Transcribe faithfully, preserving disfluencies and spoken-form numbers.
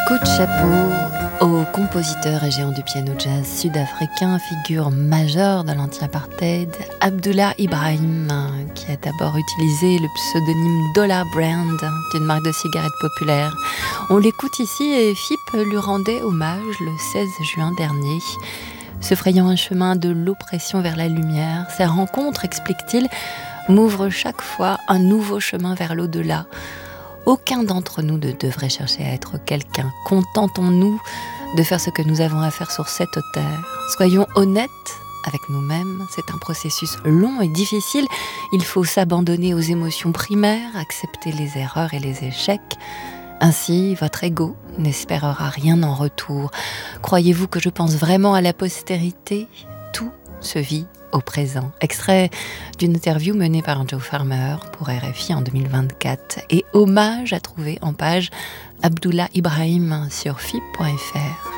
Coup de chapeau au compositeur et géant du piano jazz sud-africain, figure majeure de l'anti-apartheid, Abdullah Ibrahim, qui a d'abord utilisé le pseudonyme Dollar Brand d'une marque de cigarettes populaire. On l'écoute ici et F I P lui rendait hommage le seize juin dernier. Se frayant un chemin de l'oppression vers la lumière, ces rencontres, explique-t-il, m'ouvrent chaque fois un nouveau chemin vers l'au-delà. Aucun d'entre nous ne devrait chercher à être quelqu'un. Contentons-nous de faire ce que nous avons à faire sur cette terre. Soyons honnêtes avec nous-mêmes. C'est un processus long et difficile. Il faut s'abandonner aux émotions primaires, accepter les erreurs et les échecs. Ainsi, votre ego n'espérera rien en retour. Croyez-vous que je pense vraiment à la postérité ? Tout se vit au présent. Extrait d'une interview menée par Joe Farmer pour R F I en deux mille vingt-quatre et hommage à trouver en page Abdullah Ibrahim sur F I P point F R.